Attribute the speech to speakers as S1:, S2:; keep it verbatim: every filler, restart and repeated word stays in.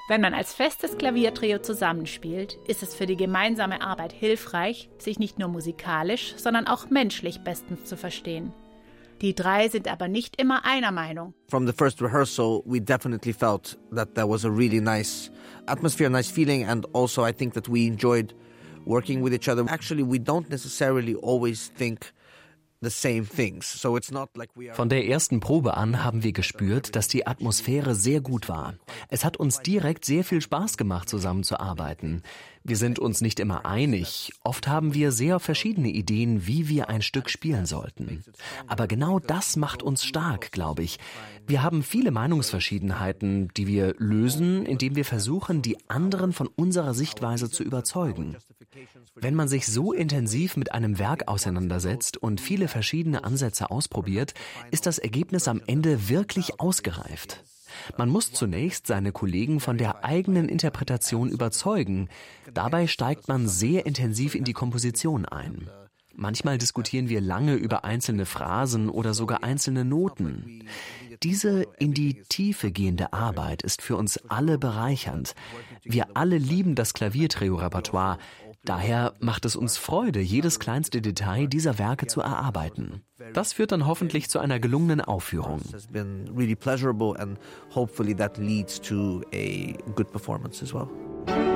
S1: Wenn man als festes Klaviertrio zusammenspielt, ist es für die gemeinsame Arbeit hilfreich, sich nicht nur musikalisch, sondern auch menschlich bestens zu verstehen. Die drei sind aber nicht immer einer Meinung.
S2: From the first rehearsal, we definitely felt that there was a really nice atmosphere, nice feeling, and also I think that we enjoyed working with each other. Actually, we don't necessarily always think the same things. So it's not like we are.
S3: Von der ersten Probe an haben wir gespürt, dass die Atmosphäre sehr gut war. Es hat uns direkt sehr viel Spaß gemacht, zusammenzuarbeiten. Wir sind uns nicht immer einig. Oft haben wir sehr verschiedene Ideen, wie wir ein Stück spielen sollten. Aber genau das macht uns stark, glaube ich. Wir haben viele Meinungsverschiedenheiten, die wir lösen, indem wir versuchen, die anderen von unserer Sichtweise zu überzeugen. Wenn man sich so intensiv mit einem Werk auseinandersetzt und viele verschiedene Ansätze ausprobiert, ist das Ergebnis am Ende wirklich ausgereift. Man muss zunächst seine Kollegen von der eigenen Interpretation überzeugen. Dabei steigt man sehr intensiv in die Komposition ein. Manchmal diskutieren wir lange über einzelne Phrasen oder sogar einzelne Noten. Diese in die Tiefe gehende Arbeit ist für uns alle bereichernd. Wir alle lieben das Klaviertrio-Repertoire. Daher macht es uns Freude, jedes kleinste Detail dieser Werke zu erarbeiten. Das führt dann hoffentlich zu einer gelungenen Aufführung.
S2: It's been really pleasurable and hopefully that leads to a good performance as well.